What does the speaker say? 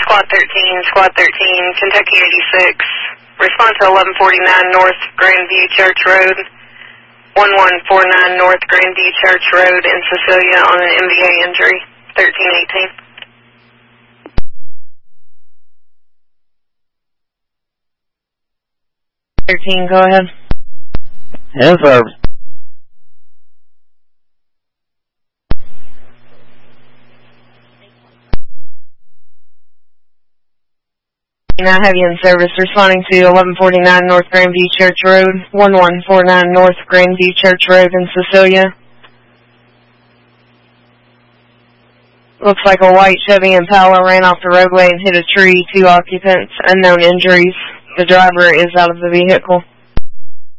Squad 13, Kentucky 86. Respond to 1149 North Grandview Church Road, 1149 North Grandview Church Road in Cecilia on an MVA injury, 1318. 13, go ahead. In service. Now have you in service, responding to 1149 North Grandview Church Road, 1149 North Grandview Church Road in Cecilia. Looks like a white Chevy Impala ran off the roadway and hit a tree. 2 occupants, unknown injuries. The driver is out of the vehicle.